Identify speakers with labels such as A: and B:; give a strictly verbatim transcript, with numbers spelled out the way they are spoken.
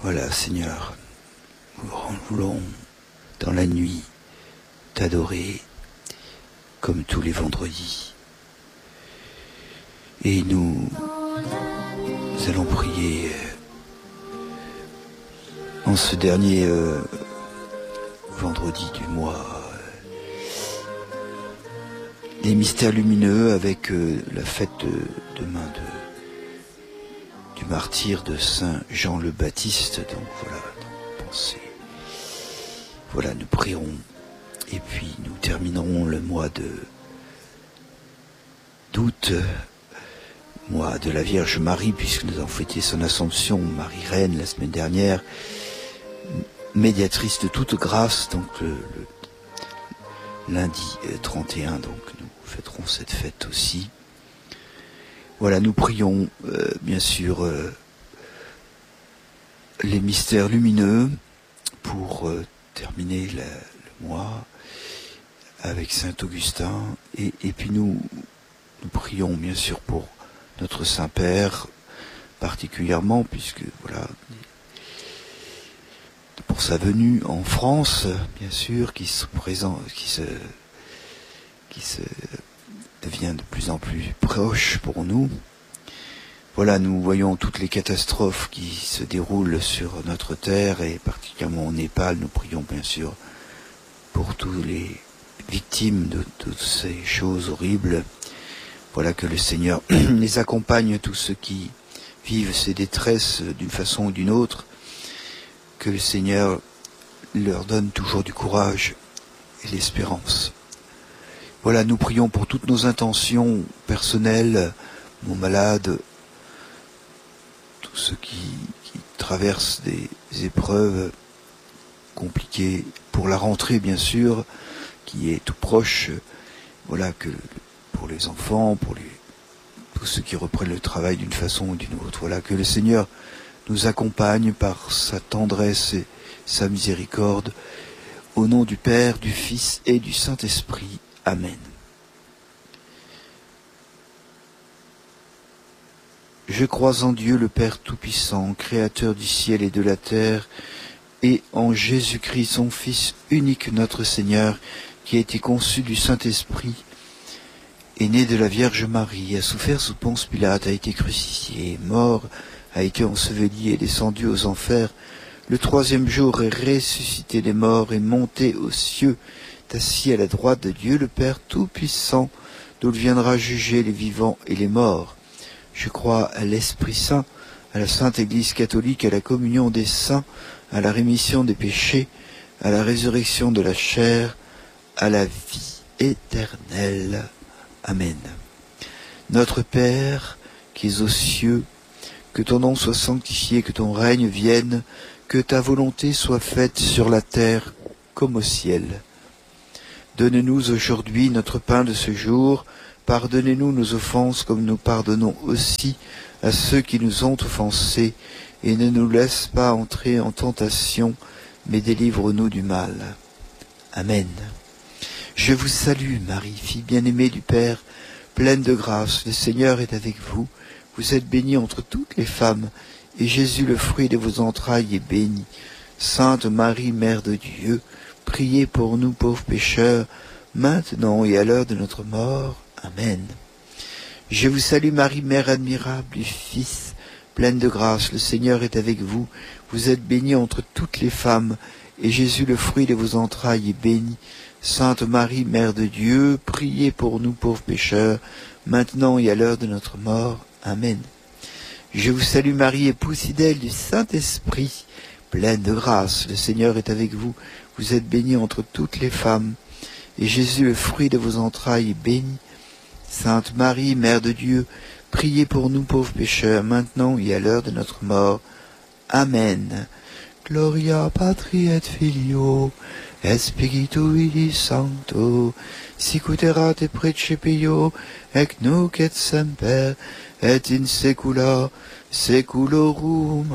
A: Voilà, Seigneur, nous voulons, dans la nuit, t'adorer comme tous les vendredis. Et nous, nous allons prier en ce dernier euh, vendredi du mois les mystères lumineux avec euh, la fête de, demain de, du martyre de Saint Jean le Baptiste. Donc voilà, donc, pensez. Voilà, nous prierons et puis nous terminerons le mois de d'août, mois de la Vierge Marie, puisque nous avons fêté son Assomption, Marie Reine, la semaine dernière, médiatrice de toute grâce, donc le, le lundi trente et un, donc nous fêterons cette fête aussi. Voilà, nous prions euh, bien sûr euh, les mystères lumineux pour euh, terminer la, le mois avec Saint Augustin, et, et puis nous, nous prions bien sûr pour notre Saint-Père particulièrement, puisque voilà, pour sa venue en France, bien sûr, qui se présente, qui se, qui se devient de plus en plus proche pour nous. Voilà, nous voyons toutes les catastrophes qui se déroulent sur notre terre, et particulièrement au Népal. Nous prions bien sûr pour tous les victimes de toutes ces choses horribles. Voilà, que le Seigneur les accompagne, tous ceux qui vivent ces détresses d'une façon ou d'une autre, que le Seigneur leur donne toujours du courage et l'espérance. Voilà, nous prions pour toutes nos intentions personnelles, nos malades, tous ceux qui, qui traversent des épreuves compliquées, pour la rentrée bien sûr, qui est tout proche. Voilà, que pour les enfants, pour les, tous ceux qui reprennent le travail d'une façon ou d'une autre. Voilà, que le Seigneur nous accompagne par sa tendresse et sa miséricorde, au nom du Père, du Fils et du Saint-Esprit. Amen. Je crois en Dieu le Père Tout-Puissant, Créateur du ciel et de la terre, et en Jésus-Christ, son Fils unique, notre Seigneur, qui a été conçu du Saint-Esprit, est né de la Vierge Marie, a souffert sous Ponce Pilate, a été crucifié, mort, a été enseveli et descendu aux enfers. Le troisième jour est ressuscité des morts et monté aux cieux, assis à la droite de Dieu le Père Tout-Puissant, d'où il viendra juger les vivants et les morts. Je crois à l'Esprit Saint, à la Sainte Église catholique, à la communion des saints, à la rémission des péchés, à la résurrection de la chair, à la vie éternelle. Amen. Notre Père, qui es aux cieux, que ton nom soit sanctifié, que ton règne vienne, que ta volonté soit faite sur la terre comme au ciel. Donne-nous aujourd'hui notre pain de ce jour. Pardonnez-nous nos offenses comme nous pardonnons aussi à ceux qui nous ont offensés. Et ne nous laisse pas entrer en tentation, mais délivre-nous du mal. Amen. Je vous salue, Marie, fille bien-aimée du Père, pleine de grâce. Le Seigneur est avec vous. Vous êtes bénie entre toutes les femmes, et Jésus, le fruit de vos entrailles, est béni. Sainte Marie, Mère de Dieu, priez pour nous pauvres pécheurs, maintenant et à l'heure de notre mort. Amen. Je vous salue Marie, Mère admirable du Fils, pleine de grâce. Le Seigneur est avec vous. Vous êtes bénie entre toutes les femmes, et Jésus, le fruit de vos entrailles, est béni. Sainte Marie, Mère de Dieu, priez pour nous pauvres pécheurs, maintenant et à l'heure de notre mort. Amen. Je vous salue Marie, épouse fidèle du Saint-Esprit, pleine de grâce. Le Seigneur est avec vous. Vous êtes bénie entre toutes les femmes, et Jésus, le fruit de vos entrailles, est béni. Sainte Marie, Mère de Dieu, priez pour nous pauvres pécheurs, maintenant et à l'heure de notre mort. Amen. Gloria Patri et Filio, et Spiritui Sancto, sicut erat et precepio, ec nunc et semper, et in saecula saeculorum.